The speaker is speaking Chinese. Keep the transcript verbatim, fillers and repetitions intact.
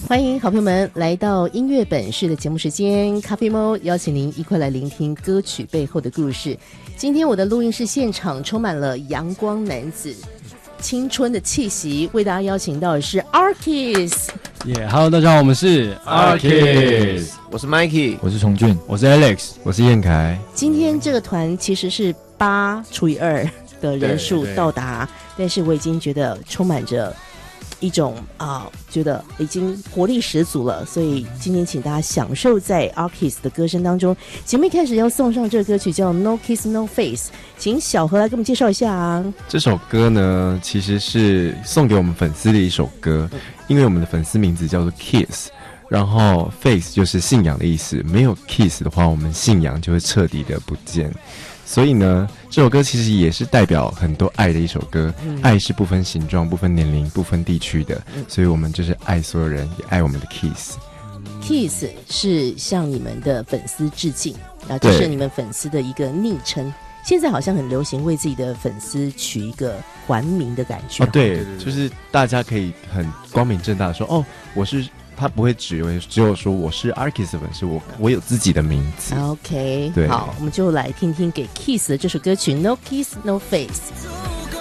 欢迎好朋友们来到音乐本事的节目时间，咖啡猫邀请您一块来聆听歌曲背后的故事。今天我的录音室现场充满了阳光男子青春的气息，为大家邀请到的是 Arkiss。 耶、yeah, ，Hello， 大家好，我们是 Arkiss， 我是 Mikey， 我是崇俊， 我是 Alex， 我是燕凯。 今天这个团其实是八除以二的人数到达，但是我已经觉得充满着一种啊、呃，觉得已经活力十足了，所以今天请大家享受在 Arkiss 的歌声当中。节目一开始要送上这个歌曲叫 No Kiss No Face， 请小何来给我们介绍一下啊。 这首歌呢，其实是送给我们粉丝的一首歌，因为我们的粉丝名字叫做 Kiss， 然后 Face 就是信仰的意思，没有 Kiss 的话，我们信仰就会彻底的不见。所以呢，这首歌其实也是代表很多爱的一首歌、嗯、爱是不分形状、不分年龄、不分地区的、嗯、所以我们就是爱所有人，也爱我们的 Kiss。 Kiss 是向你们的粉丝致敬啊，这是你们粉丝的一个昵称。现在好像很流行为自己的粉丝取一个还名的感觉、 哦、对，就是大家可以很光明正大的说，哦，我是，他不会只有只有说我是 Arkiss 的粉丝，我我有自己的名字。 OK， 对， 好，我们就来听听给 Kiss 的这首歌曲 No Kiss No Face。